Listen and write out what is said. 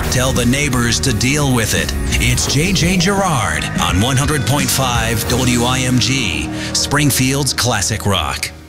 Tell the neighbors to deal with it. It's JJ Girard on 100.5 WIMG, Springfield's Classic Rock.